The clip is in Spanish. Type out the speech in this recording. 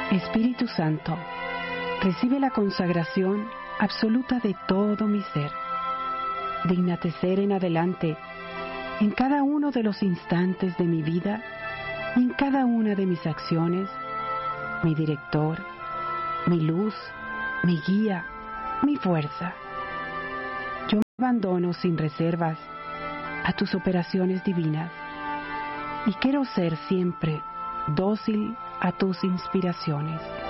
Espíritu Santo, recibe la consagración absoluta de todo mi ser. Dígnate ser en adelante, en cada uno de los instantes de mi vida y en cada una de mis acciones, mi director, mi luz, mi guía, mi fuerza. Yo me abandono sin reservas a tus operaciones divinas y quiero ser siempre dócil a tus inspiraciones.